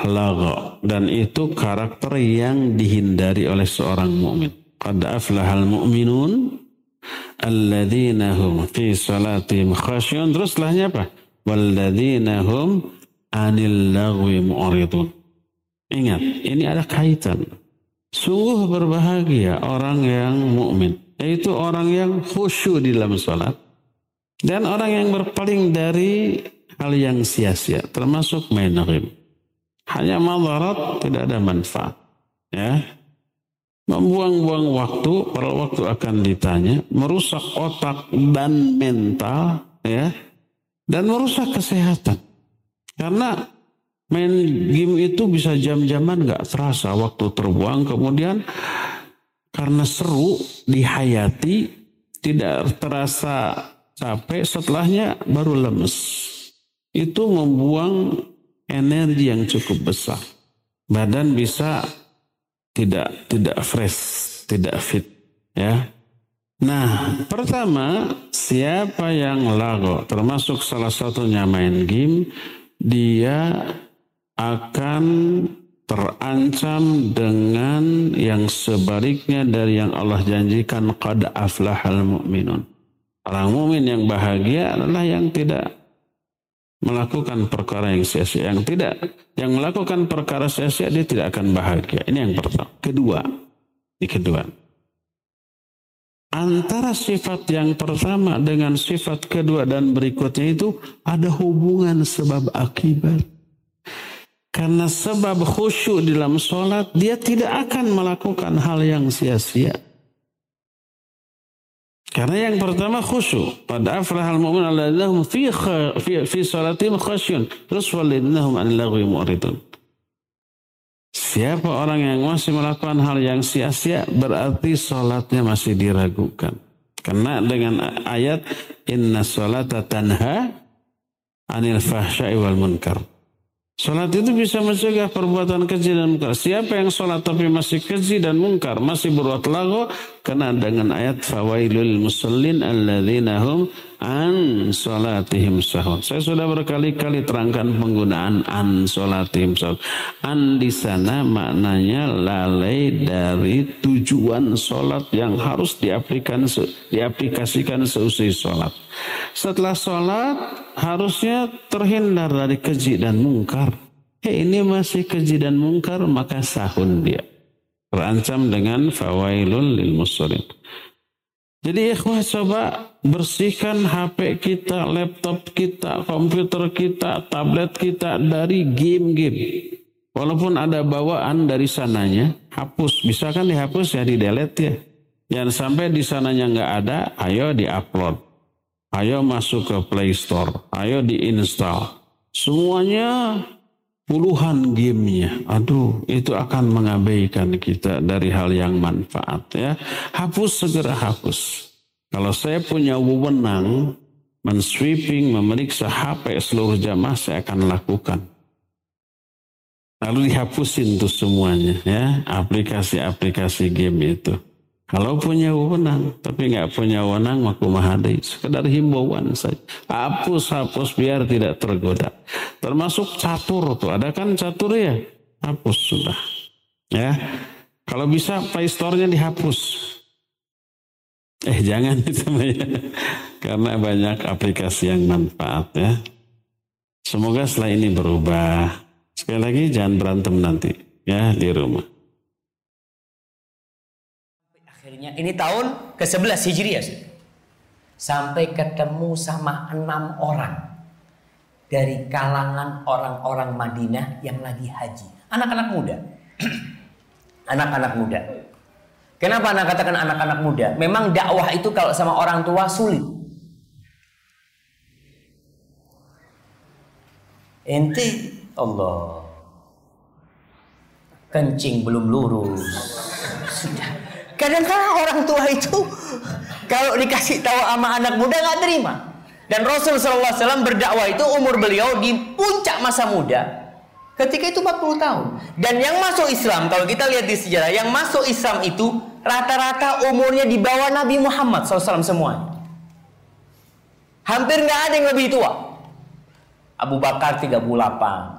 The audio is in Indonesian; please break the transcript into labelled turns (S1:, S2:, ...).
S1: lagha, dan itu karakter yang dihindari oleh seorang mukmin. Qad aflahal mu'minun alladzina hum fi salatihim khasyun. Terus setelahnya apa? Walladzina hum anil lagwi mu'ridun. Ingat, ini ada kaitan. Sungguh berbahagia orang yang mukmin, yaitu orang yang khusyuk di dalam salat dan orang yang berpaling dari hal yang sia-sia, termasuk main game. Hanya madarat, tidak ada manfaat. Ya, membuang-buang waktu, pada waktu akan ditanya, merusak otak dan mental, ya, dan merusak kesehatan. Karena main game itu bisa jam-jaman nggak terasa waktu terbuang, kemudian karena seru dihayati, tidak terasa capek, setelahnya baru lemes. Itu membuang energi yang cukup besar. Badan bisa tidak fresh, tidak fit, ya. Nah, pertama, siapa yang lagho, termasuk salah satunya main game, dia akan terancam dengan yang sebaliknya dari yang Allah janjikan, qad aflahal mu'minun. Orang mukmin yang bahagia adalah yang tidak melakukan perkara yang sia-sia. Yang melakukan perkara sia-sia, dia tidak akan bahagia. Ini yang pertama. Kedua, antara sifat yang pertama dengan sifat kedua dan berikutnya itu ada hubungan sebab akibat. Karena sebab khusyuk dalam sholat, dia tidak akan melakukan hal yang sia-sia. Karena yang pertama khusyuk. Pada aflahal mu'min alladzina hum fi salatihim khasyun. Terus walladzina hum anil lagwi mu'ridun. Siapa orang yang masih melakukan hal yang sia-sia, berarti salatnya masih diragukan. Karena dengan ayat inna salata tanha anil fahsya'i wal munkar. Salat itu bisa mencegah perbuatan keji dan munkar. Siapa yang salat tapi masih keji dan munkar, masih berbuat lagho, kena dengan ayat fawailul musallin alladzina hum an salatihim sahun. Saya sudah berkali-kali terangkan penggunaan an salatihim sahun. An di sana maknanya lalai dari tujuan salat yang harus diaplikasikan seusai salat. Setelah sholat harusnya terhindar dari keji dan mungkar. Ini masih keji dan mungkar, maka sahun dia. Terancam dengan fawailul lil musallin. Jadi ikhwah, coba bersihkan HP kita, laptop kita, komputer kita, tablet kita dari game-game. Walaupun ada bawaan dari sananya, hapus. Bisa kan dihapus ya, di-delete ya. Jangan sampai di sananya nggak ada, ayo di-upload. Ayo masuk ke Play Store, ayo diinstal. Semuanya puluhan gamenya. Aduh, itu akan mengabaikan kita dari hal yang manfaat ya. Hapus, segera hapus. Kalau saya punya wewenang mensweeping, memeriksa HP seluruh jamaah, saya akan lakukan. Lalu dihapusin tuh semuanya ya, aplikasi-aplikasi game itu. Kalau punya wewenang, tapi nggak punya wewenang, makumahadai, sekedar himbauan saja. Hapus biar tidak tergoda. Termasuk catur tuh, ada kan catur ya? Hapus sudah. Ya, kalau bisa Play Store-nya dihapus. Jangan itu ya. Karena banyak aplikasi yang manfaat ya. Semoga setelah ini berubah. Sekali lagi jangan berantem nanti ya di rumah.
S2: Ini tahun ke-11 Hijriah. Sampai ketemu sama 6 orang dari kalangan orang-orang Madinah yang lagi haji. Anak-anak muda. Anak-anak muda. Kenapa anak katakan anak-anak muda? Memang dakwah itu kalau sama orang tua sulit. Ente Allah kencing belum lurus. Sudah. Kadang-kadang orang tua itu kalau dikasih tahu sama anak muda nggak terima. Dan Rasul SAW berdakwah itu umur beliau di puncak masa muda. Ketika itu 40 tahun. Dan yang masuk Islam, kalau kita lihat di sejarah, yang masuk Islam itu rata-rata umurnya di bawah Nabi Muhammad SAW semuanya. Hampir nggak ada yang lebih tua. Abu Bakar 38,